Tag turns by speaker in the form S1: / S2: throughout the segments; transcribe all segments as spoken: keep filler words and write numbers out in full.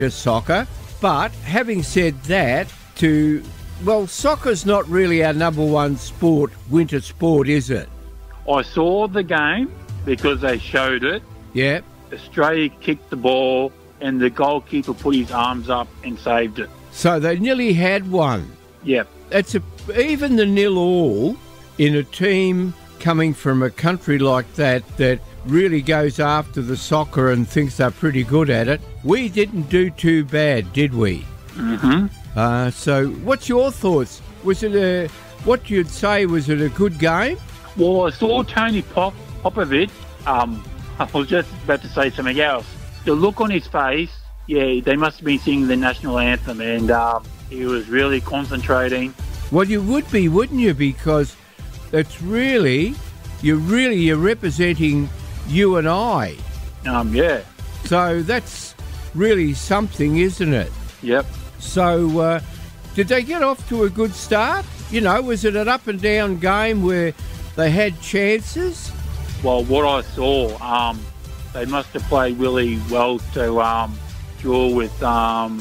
S1: soccer. But having said that, to well, soccer's not really our number one sport, winter sport, is it?
S2: I saw the game because they showed it.
S1: Yeah.
S2: Australia kicked the ball and the goalkeeper put his arms up and saved it.
S1: So they nearly had one.
S2: Yep.
S1: It's a, even the nil all in a team coming from a country like that that really goes after the soccer and thinks they're pretty good at it. We didn't do too bad, did we?
S2: Mm-hmm.
S1: Uh, so what's your thoughts? Was it a, what you'd say, was it a good game?
S2: Well, I saw Tony Pop, Popovich. Um, I was just about to say something else. The look on his face, yeah, they must have been singing the national anthem, and um, he was really concentrating.
S1: Well, you would be, wouldn't you? Because it's really, you're really, you're representing you and I.
S2: Um, yeah.
S1: So that's really something, isn't it?
S2: Yep.
S1: So, uh, did they get off to a good start? You know, was it an up and down game where they had chances?
S2: Well, what I saw, um, they must have played really well to um, draw with um,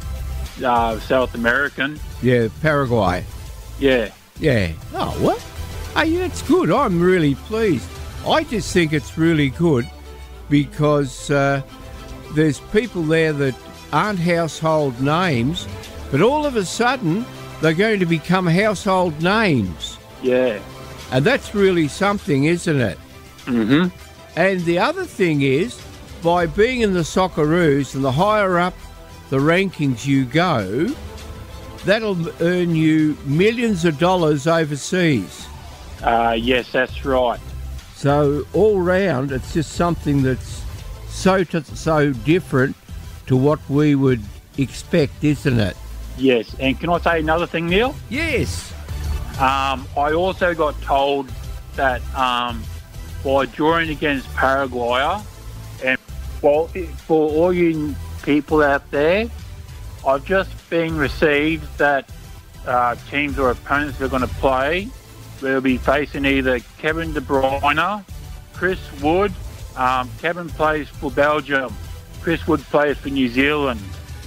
S2: uh, South American.
S1: Yeah, Paraguay.
S2: Yeah.
S1: Yeah. Oh, what? Hey, that's good. I'm really pleased. I just think it's really good because uh, there's people there that aren't household names, but all of a sudden they're going to become household names.
S2: Yeah.
S1: And that's really something, isn't it?
S2: Mm-hmm.
S1: And the other thing is, by being in the Socceroos, and the higher up the rankings you go, that'll earn you millions of dollars overseas.
S2: Uh, yes, that's right.
S1: So all round, it's just something that's so so different to what we would expect, isn't it?
S2: Yes, and can I say another thing, Neil?
S1: Yes.
S2: Um, I also got told that um, by drawing against Paraguay, and well, for all you people out there, I've just been received that uh, teams or opponents are going to play, we'll be facing either Kevin De Bruyne, Chris Wood. Um, Kevin plays for Belgium. Chris Wood plays for New Zealand.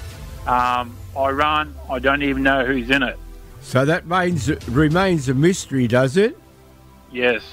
S2: Um, Iran, I don't even know who's in it.
S1: So that means it remains a mystery, does it?
S2: Yes.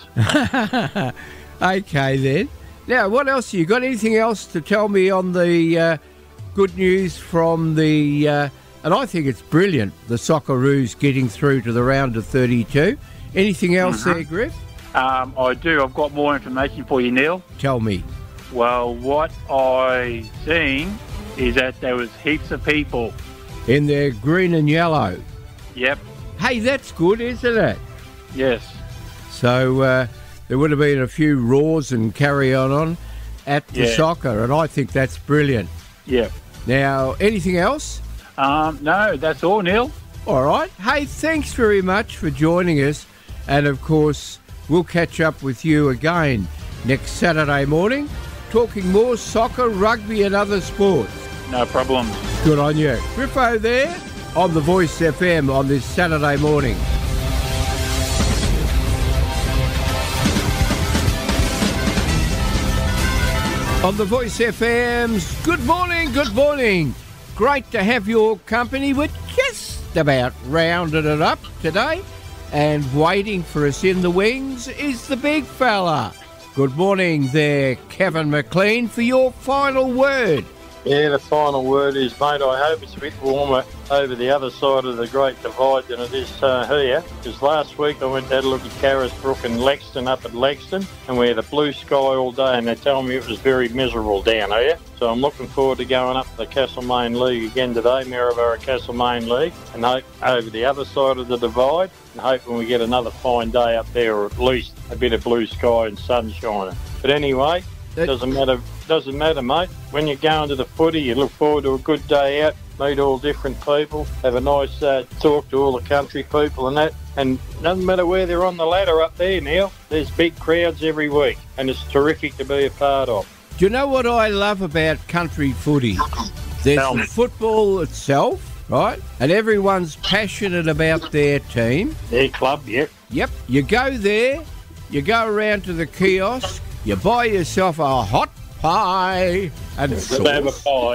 S1: Okay, then. Now, what else? You got anything else to tell me on the uh, good news from the... Uh, and I think it's brilliant, the Socceroos getting through to the round of thirty-two. Anything else
S2: mm-hmm.
S1: there, Griff?
S2: Um, I do. I've got more information for you, Neil.
S1: Tell me.
S2: Well, what I seen is that there was heaps of people.
S1: In their green and yellow.
S2: Yep.
S1: Hey, that's good, isn't it?
S2: Yes.
S1: So uh, there would have been a few roars and carry on on at the
S2: yeah.
S1: soccer, and I think that's brilliant.
S2: Yeah.
S1: Now, anything else?
S2: Um, no, that's all, Neil.
S1: All right. Hey, thanks very much for joining us. And, of course, we'll catch up with you again next Saturday morning, talking more soccer, rugby and other sports.
S2: No problem.
S1: Good on you. Griffo there on The Voice F M on this Saturday morning. On The Voice F M's Good Morning, Good Morning. Great to have your company. We're just about rounded it up today. And waiting for us in the wings is the big fella. Good morning there, Kevin McLean, for your final word.
S3: Yeah, the final word is, mate, I hope it's a bit warmer over the other side of the Great Divide than it is uh, here. Because last week I went to have a look at Carisbrook and Lexington up at Lexington, and we had a blue sky all day, and they told me it was very miserable down here. So I'm looking forward to going up to the Castlemaine League again today, Maryborough Castlemaine League, and hope over the other side of the divide, and hoping we get another fine day up there, or at least a bit of blue sky and sunshine. But anyway, it doesn't matter, doesn't matter, mate. When you're going to the footy, you look forward to a good day out, meet all different people, have a nice uh, talk to all the country people and that. And doesn't matter where they're on the ladder up there, Neil, there's big crowds every week, and it's terrific to be a part of.
S1: Do you know what I love about country footy? There's the football itself, right? And everyone's passionate about their team.
S3: Their club, yep.
S1: Yep. You go there, you go around to the kiosk, you buy yourself a hot pie and sauce.
S3: Have a pie.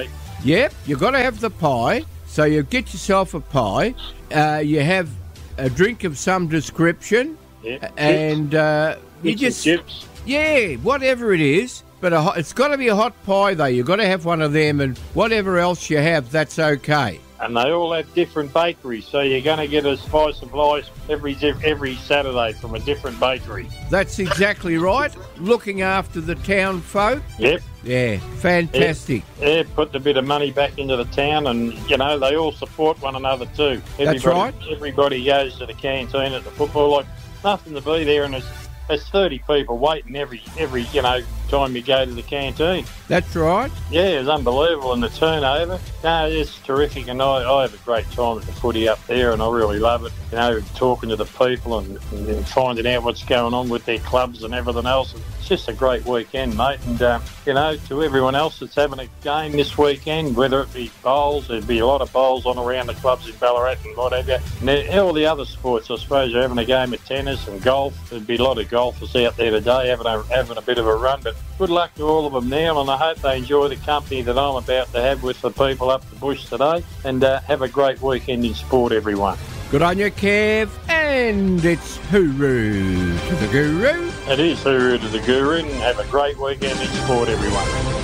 S1: Yep, you've got to have the pie. So you get yourself a pie. Uh, you have a drink of some description.
S3: Yeah.
S1: And uh, you
S3: Chips
S1: just...
S3: and chips.
S1: Yeah, whatever it is. But a hot, it's got to be a hot pie, though. You've got to have one of them, and whatever else you have, that's okay.
S3: And they all have different bakeries, so you're going to get a spice of life every every Saturday from a different bakery.
S1: That's exactly right. Looking after the town folk.
S3: Yep.
S1: Yeah, fantastic.
S3: Yeah, put a bit of money back into the town, and, you know, they all support one another too. Everybody,
S1: That's right.
S3: Everybody goes to the canteen at the football, like nothing to be there, and there's, there's thirty people waiting every, every, you know, time you go to the canteen.
S1: That's right.
S3: Yeah, it's unbelievable, and the turnover, no, it's terrific, and I, I have a great time at the footy up there, and I really love it, you know, talking to the people and, and, and finding out what's going on with their clubs and everything else. It's just a great weekend, mate, and, uh, you know, to everyone else that's having a game this weekend, whether it be bowls, there'd be a lot of bowls on around the clubs in Ballarat and whatever, and all the other sports, I suppose, you're having a game of tennis and golf. There'd be a lot of golfers out there today having a, having a bit of a run, but good luck to all of them now, and I hope they enjoy the company that I'm about to have with the people up the bush today, and uh, have a great weekend in sport, everyone.
S1: Good on you, Kev. And it's hooroo to the guru.
S3: It is hooroo to the guru, and have a great weekend in sport, everyone.